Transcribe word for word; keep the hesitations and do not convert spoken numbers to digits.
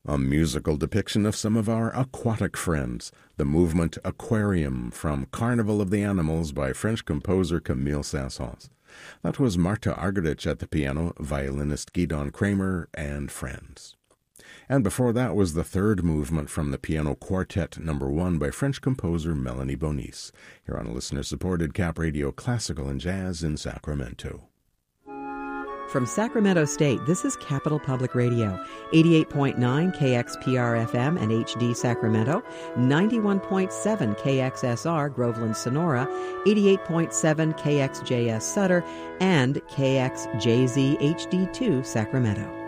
A musical depiction of some of our aquatic friends, the movement Aquarium from Carnival of the Animals by French composer Camille Saint-Saëns. That was Marta Argerich at the piano, violinist Gidon Kramer, and friends. And before that was the third movement from the piano Quartet number one by French composer Melanie Bonis, here on a listener-supported Cap Radio Classical and Jazz in Sacramento. From Sacramento State, this is Capital Public Radio, eighty-eight point nine K X P R F M and H D Sacramento, ninety-one point seven K X S R Groveland Sonora, eighty-eight point seven K X J S Sutter, and K X J Z H D two Sacramento.